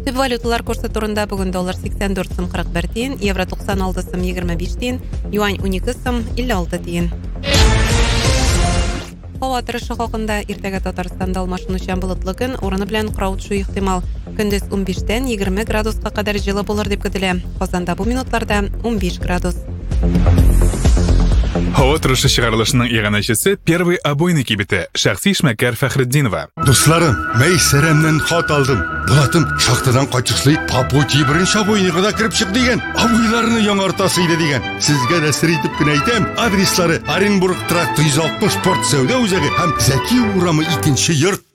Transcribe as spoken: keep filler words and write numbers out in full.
Төп валюталар курсы турында бүген доллар сиксән дүрт сум кырык бер тиен, евро туксан алты сум егерме биш тиен, юань унике сум илле алты тиен. Һава торышы хакында иртәгә Татарстанда алмашынучан болытлы көн, урыны белән кырау төшү ихтимал. Көндез ун биштән егерме градуска кадәр җылы булыр дип көтелә. Казанда бу минутларда ун биш градус. Һава торышы чыгарылышының иганәчесе первый обойный кибете шәхси эшмәкәр Фәхретдинова. Дусларым, Мәйсәрәмнән хат алдым. Булатым шахтадан кайтышлый Папути беренче обойныйга да кирип чык дигән. Обойларны яңартасы иде дигән. Сезгә дә сер итеп кенә әйтәм. Адрестлары Оренбург тракт йөз алтмыш спорт сәүдә үзәге һәм Зәки урамы икенче йорт.